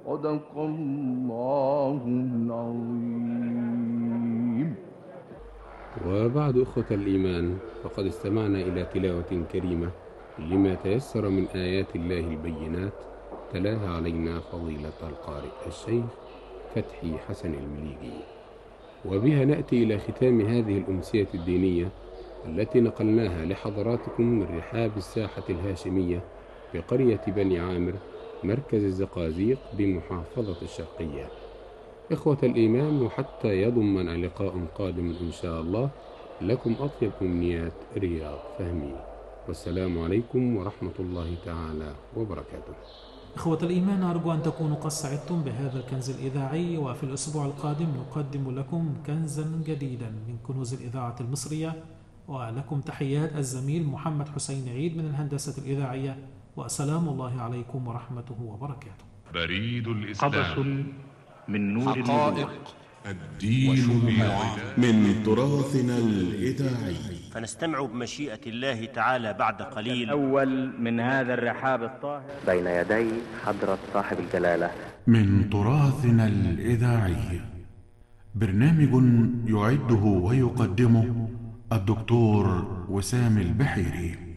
صدق الله العظيم. وبعد أخوة الإيمان، فقد استمعنا إلى تلاوة كريمة لما تيسر من آيات الله البينات، تلاها علينا فضيلة القارئ الشيخ فتحي حسن المليجي. وبها نأتي إلى ختام هذه الأمسية الدينية التي نقلناها لحضراتكم من رحاب الساحة الهاشمية بقرية بني عامر، مركز الزقازيق بمحافظة الشرقية. إخوة الإيمان، وحتى يضمن لقاء قادم إن شاء الله، لكم أطيب أمنيات رياض فهمي، والسلام عليكم ورحمة الله تعالى وبركاته. إخوة الإيمان، أرجو أن تكونوا قد سعدتم بهذا الكنز الإذاعي، وفي الأسبوع القادم نقدم لكم كنزا جديدا من كنوز الإذاعة المصرية. ولكم تحيات الزميل محمد حسين عيد من الهندسة الإذاعية، وسلام الله عليكم ورحمته وبركاته. بريد الإسلام، قبس من نور حقائق الدين من تراثنا الإذاعي. فنستمع بمشيئة الله تعالى بعد قليل الأول من هذا الرحاب الطاهر بين يدي حضرة صاحب الجلالة. من تراثنا الإذاعي، برنامج يعده ويقدمه الدكتور وسام البحيري.